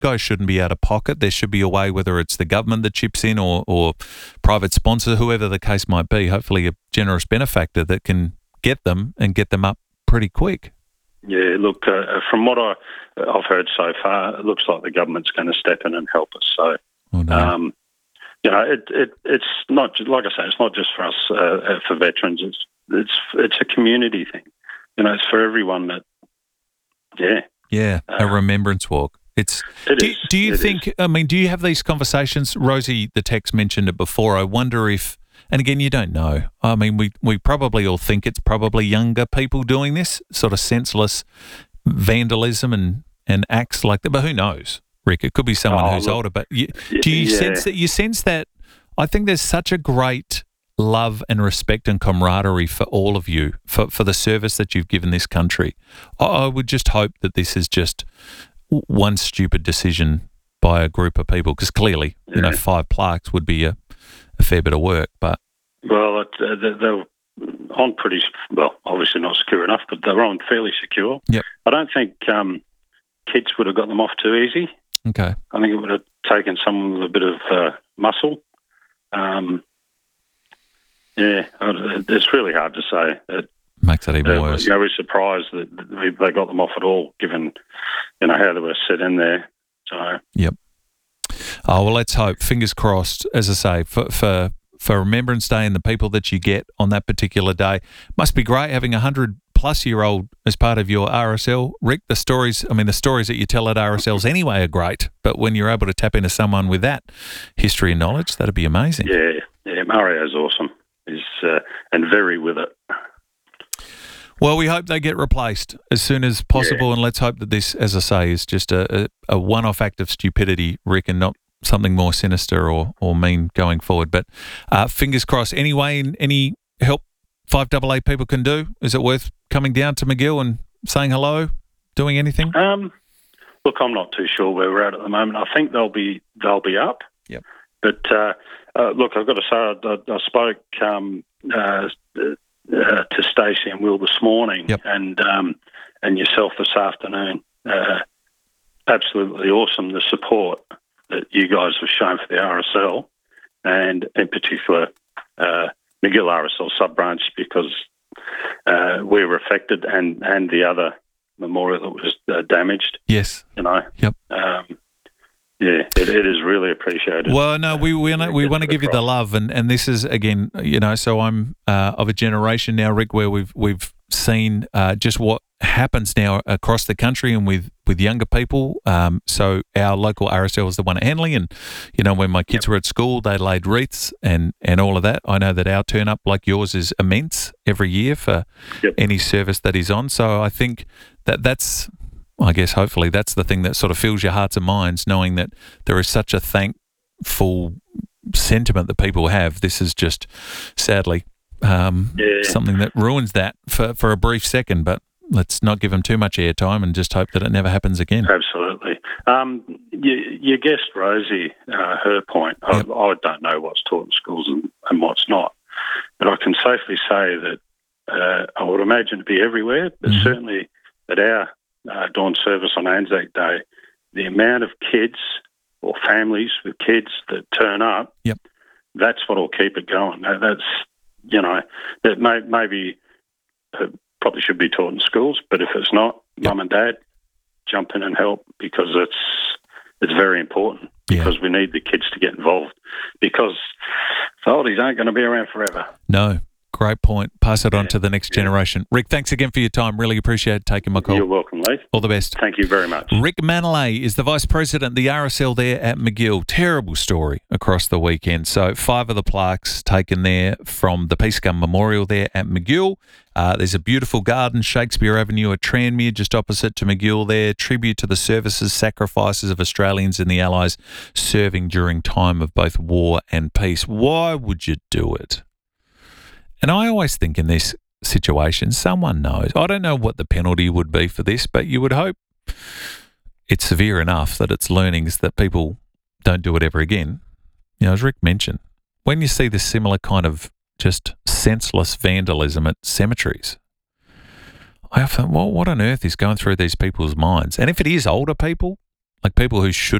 guys shouldn't be out of pocket. There should be a way, whether it's the government that chips in or private sponsor, whoever the case might be, hopefully a generous benefactor that can get them and get them up pretty quick. Yeah, look, from what I've heard so far, it looks like the government's going to step in and help us. So, it's not, like I say, it's not just for us, for veterans. It's a community thing. It's for everyone that, a remembrance walk. Do you think, I mean, do you have these conversations? Rosie, the text, mentioned it before. I wonder if, and again, you don't know. I mean, we probably all think it's probably younger people doing this, sort of senseless vandalism and acts like that. But who knows, Rick? It could be someone who's older. But do you sense that? I think there's such a great love and respect and camaraderie for all of you, for the service that you've given this country. I would just hope that this is just one stupid decision by a group of people, because clearly, 5 plaques would be a fair bit of work. But they're on pretty well, obviously not secure enough, but they're on fairly secure. Yep. I don't think kids would have got them off too easy. Okay. I think it would have taken someone with a bit of muscle. It's really hard to say. It makes it even worse. We're surprised that they got them off at all, given how they were set in there. So. Yep. Oh, well, let's hope. Fingers crossed, as I say, for Remembrance Day and the people that you get on that particular day. Must be great having a 100-plus-year-old as part of your RSL. Rick, the stories that you tell at RSLs anyway are great, but when you're able to tap into someone with that history and knowledge, that'd be amazing. Yeah, Mario's awesome. He's and very with it. Well, we hope they get replaced as soon as possible, and let's hope that this, as I say, is just a one-off act of stupidity, Rick, and not something more sinister or mean going forward. But fingers crossed. Anyway, any help 5AA people can do? Is it worth coming down to McGill and saying hello, doing anything? Look, I'm not too sure where we're at the moment. I think they'll be up. Yep. But look, I've got to say, I spoke to Stacey and Will this morning, and yourself this afternoon. Absolutely awesome, the support that you guys have shown for the RSL, and in particular McGill RSL sub-branch, because we were affected, and the other memorial that was damaged. Yes. Yep. It is really appreciated. Well, no, we want to give you the love, and this is, again, so I'm of a generation now, Rick, where we've seen just what happens now across the country and with younger people. So our local RSL is the one at Henley, and when my kids were at school, they laid wreaths and all of that. I know that our turn up, like yours, is immense every year for any service that is on. So I think that's, I guess, hopefully that's the thing that sort of fills your hearts and minds, knowing that there is such a thankful sentiment that people have. This is just, sadly, something that ruins that for a brief second, but let's not give them too much airtime and just hope that it never happens again. Absolutely. You guessed Rosie, her point. Yep. I don't know what's taught in schools and what's not, but I can safely say that I would imagine to be everywhere, but certainly at our dawn service on Anzac Day, the amount of kids or families with kids that turn up, that's what will keep it going. That's, that maybe probably should be taught in schools, but if it's not, mum and dad jump in and help, because it's very important, because we need the kids to get involved, because the oldies aren't going to be around forever. No. Great point. Pass it on to the next generation. Rick, thanks again for your time. Really appreciate taking my call. You're welcome, Lee. All the best. Thank you very much. Rick Manolay is the Vice President of the RSL there at McGill. Terrible story across the weekend. So 5 of the plaques taken there from the Peace Gun Memorial there at McGill. There's a beautiful garden, Shakespeare Avenue at Tranmere, just opposite to McGill there. Tribute to the services, sacrifices of Australians and the Allies serving during time of both war and peace. Why would you do it? And I always think in this situation, someone knows. I don't know what the penalty would be for this, but you would hope it's severe enough that it's learnings that people don't do it ever again. As Rick mentioned, when you see this similar kind of just senseless vandalism at cemeteries, I often, what on earth is going through these people's minds? And if it is older people, like people who should